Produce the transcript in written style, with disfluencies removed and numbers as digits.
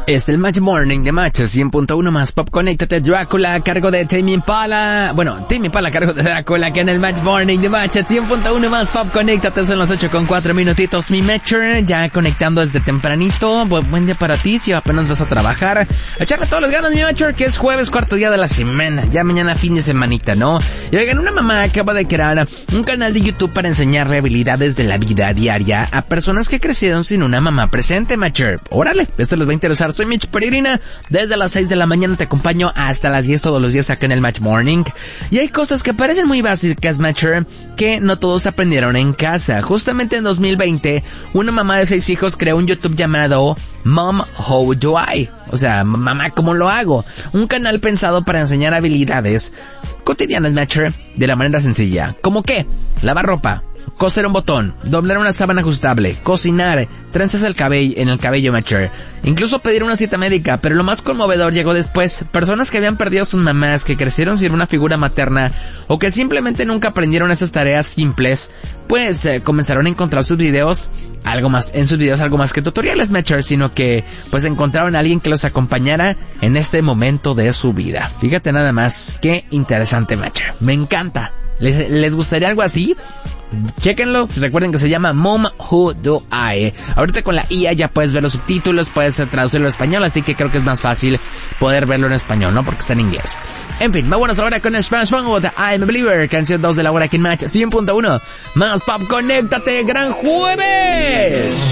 Es el Match Morning de Match 100.1 más Pop. Conéctate, Drácula a cargo de Tame Impala. Bueno, Tame Impala a cargo de Drácula, que en el Match Morning de Match 100.1 más Pop. Conéctate, son las 8:04 minutitos. Mi Matcher ya conectando desde tempranito. Buen día para ti, si apenas vas a trabajar. A echarle todas las ganas, mi Matcher, que es jueves, cuarto día de la semana. Ya mañana fin de semanita, ¿no? Y oigan, una mamá acaba de crear un canal de YouTube para enseñarle habilidades de la vida diaria a personas que crecieron sin una mamá presente, Matcher. Órale, esto les va a interesar. Soy Mitch Peregrina, desde las 6 de la mañana te acompaño hasta las 10 todos los días acá en el Match Morning. Y hay cosas que parecen muy básicas, Matcher, que no todos aprendieron en casa. Justamente en 2020, una mamá de 6 hijos creó un YouTube llamado Mom, How Do I? O sea, mamá, ¿cómo lo hago? Un canal pensado para enseñar habilidades cotidianas, Matcher, de la manera sencilla. ¿Cómo qué? Lavar ropa, coser un botón, doblar una sábana ajustable, cocinar, trenzas en el cabello, Matcher, incluso pedir una cita médica. Pero lo más conmovedor llegó después. Personas que habían perdido a sus mamás, que crecieron sin una figura materna, o que simplemente nunca aprendieron esas tareas simples, pues comenzaron a encontrar sus videos algo más que tutoriales, Matcher, sino que pues encontraron a alguien que los acompañara en este momento de su vida. Fíjate nada más, qué interesante, Matcher. Me encanta. ¿Les gustaría algo así? Chéquenlo, recuerden que se llama Mom Who Do I. Ahorita con la IA ya puedes ver los subtítulos, puedes traducirlo al español, así que creo que es más fácil poder verlo en español, ¿no? Porque está en inglés. En fin, vámonos ahora con Smash Mouth, I'm a Believer, canción 2 de la hora aquí en Match 100.1 más Pop. Conéctate, gran jueves.